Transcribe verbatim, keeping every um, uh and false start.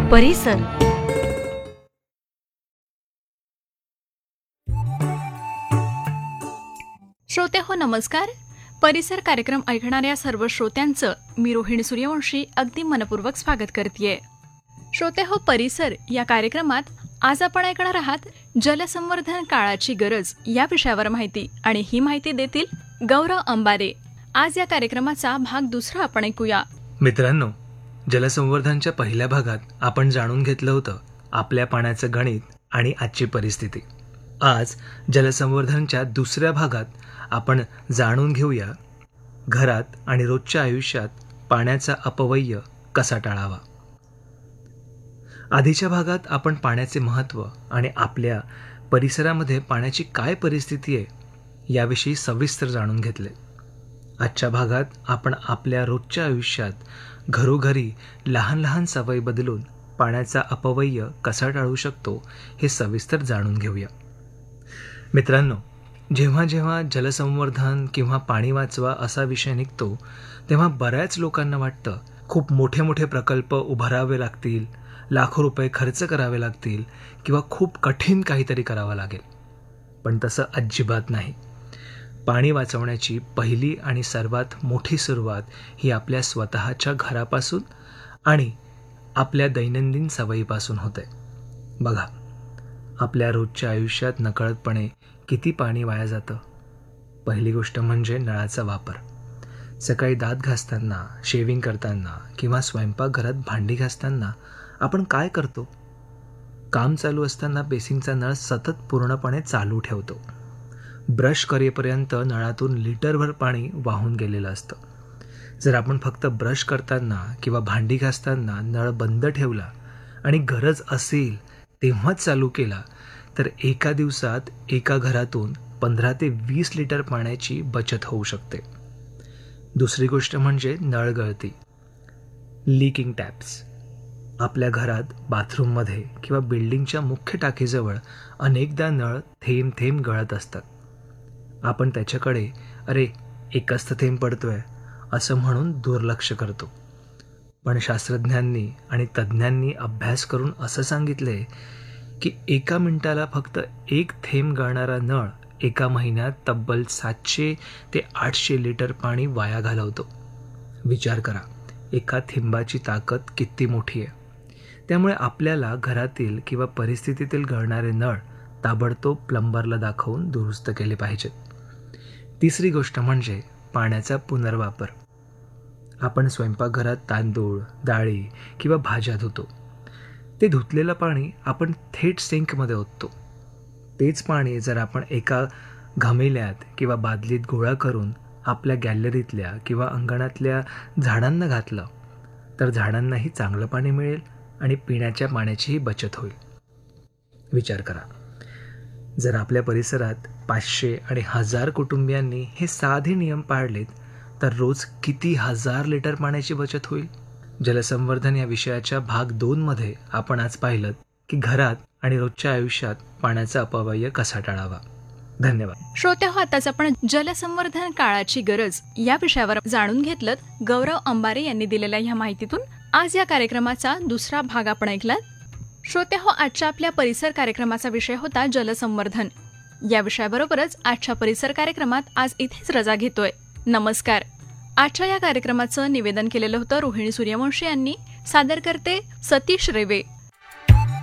परिसर. श्रोते हो नमस्कार. परिसर कार्यक्रम ऐकणाऱ्या सर्व श्रोत्यांचं मी रोहिणी सूर्यवंशी अगदी मनपूर्वक स्वागत करतेय. श्रोते हो परिसर या कार्यक्रमात आज आपण ऐकणार आहात जलसंवर्धन काळाची गरज या विषयावर माहिती, आणि ही माहिती देतील गौरव अंबारे. आज या कार्यक्रमाचा भाग दुसरा आपण ऐकूया. मित्रांनो, जलसंवर्धनच्या पहिल्या भागात आपण जाणून घेतलं होतं आपल्या पाण्याचं गणित आणि आजची परिस्थिती. आज जलसंवर्धनच्या दुसऱ्या भागात आपण जाणून घेऊया घरात आणि रोजच्या आयुष्यात पाण्याचा अपव्यय कसा टाळावा. आधीच्या भागात आपण पाण्याचे महत्त्व आणि आपल्या परिसरामध्ये पाण्याची काय परिस्थिती आहे याविषयी सविस्तर जाणून घेतले. आजच्या भागात आपण आपल्या रोजच्या आयुष्यात घरोघरी लहान लहान सवयी बदलून पाण्याचा अपव्यय कसा टाळू शकतो हे सविस्तर जाणून घेऊया. मित्रांनो, जेव्हा जेव्हा जलसंवर्धन किंवा पाणी वाचवा असा विषय निघतो तेव्हा बऱ्याच लोकांना वाटतं खूप मोठे मोठे प्रकल्प उभारावे लागतील, लाखो रुपये खर्च करावे लागतील किंवा खूप कठीण काहीतरी करावं लागेल. पण तसं अजिबात नाही. पाणी वाचवण्याची पहिली आणि सर्वात मोठी सुरुवात ही आपल्या स्वतःच्या घरापासून आणि आपल्या दैनंदिन सवयीपासून होते. बघा, आपल्या रोजच्या आयुष्यात नकळतपणे किती पाणी वाया जातं. पहिली गोष्ट म्हणजे नळाचा वापर. सकाळी दात घासताना, शेविंग करताना किंवा स्वयंपाकघरात भांडी घासताना आपण काय करतो? काम चालू असताना बेसिनचा नळ सतत पूर्णपणे चालू ठेवतो. ब्रश करेपर्यंत नळातून लिटरभर पाणी वाहून गेलेलं असतं. जर आपण फक्त ब्रश करताना किंवा भांडी घासताना नळ बंद ठेवला आणि गरज असेल तेव्हाच चालू केला तर एका दिवसात एका घरातून पंधरा ते वीस लिटर पाण्याची बचत होऊ शकते. दुसरी गोष्ट म्हणजे नळ गळती, लीकिंग टॅप्स. आपल्या घरात, बाथरूममध्ये किंवा बिल्डिंगच्या मुख्य टाकीजवळ अनेकदा नळ थेंब थेंब गळत असतात. आपण त्याच्याकडे अरे एकच तर थेंब पडतोय असं म्हणून दुर्लक्ष करतो. पण शास्त्रज्ञांनी आणि तज्ज्ञांनी अभ्यास करून असं सांगितलंय की एका मिनिटाला फक्त एक थेंब गळणारा नळ एका महिन्यात तब्बल सातशे ते आठशे लिटर पाणी वाया घालवतो. विचार करा, एका थेंबाची ताकद किती मोठी आहे. त्यामुळे आपल्याला घरातील किंवा परिस्थितीतील गळणारे नळ ताबडतोब प्लंबरला दाखवून दुरुस्त केले पाहिजेत. तिसरी गोष्ट म्हणजे पाण्याचा पुनर्वापर. आपण स्वयंपाकघरात तांदूळ, डाळी किंवा भाज्या धुतो. ते धुतलेलं पाणी आपण थेट सिंकमध्ये ओततो. तेच पाणी जर आपण एका घमेल्यात किंवा बादलीत गोळा करून आपल्या गॅलरीतल्या किंवा अंगणातल्या झाडांना घातलं तर झाडांनाही चांगलं पाणी मिळेल आणि पिण्याच्या पाण्याचीही बचत होईल. विचार करा, जर आपल्या परिसरात पाचशे आणि हजार कुटुंबियांनी हे साधे नियम पाळलेत तर रोज किती हजार लिटर पाण्याची बचत होईल. जलसंवर्धन या विषयाच्या भाग दोन मध्ये आपण आज पाहिलं की घरात आणि रोजच्या आयुष्यात पाण्याचा अपव्यय कसा टाळावा. धन्यवाद. श्रोते हो, आताच आपण जलसंवर्धन काळाची गरज या विषयावर जाणून घेतलं गौरव अंबारे यांनी दिलेल्या ह्या माहितीतून. आज या कार्यक्रमाचा दुसरा भाग आपण ऐकलात. श्रोते हो, आजच्या आपल्या परिसर कार्यक्रमाचा विषय होता जलसंवर्धन. या विषयाबरोबरच आजच्या परिसर कार्यक्रमात आज इथेच रजा घेतोय. नमस्कार. आजच्या या कार्यक्रमाचं निवेदन केलेलं होतं रोहिणी सूर्यवंशी यांनी. सादर करते सतीश रेवे.